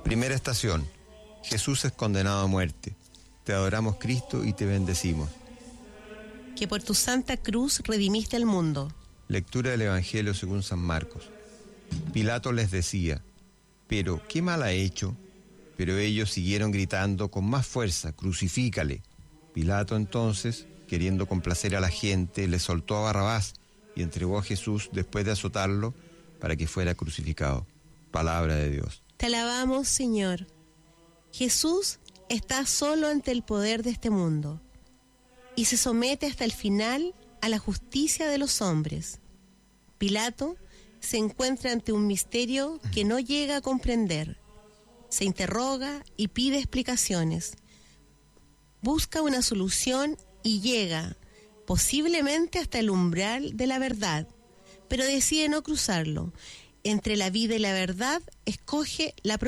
Primera estación. Jesús es condenado a muerte. Te adoramos, Cristo, y te bendecimos. Que por tu santa cruz redimiste al mundo. Lectura del Evangelio según San Marcos. Pilato les decía: «¿Pero qué mal ha hecho?». Pero ellos siguieron gritando con más fuerza: «¡Crucifícale!». Pilato entonces, queriendo complacer a la gente, le soltó a Barrabás y entregó a Jesús después de azotarlo para que fuera crucificado. Palabra de Dios. Te alabamos, Señor. Jesús está solo ante el poder de este mundo y se somete hasta el final a la justicia de los hombres. Pilato se encuentra ante un misterio que no llega a comprender. Se interroga y pide explicaciones. Busca una solución y llega, posiblemente hasta el umbral de la verdad, pero decide no cruzarlo. Entre la vida y la verdad, escoge la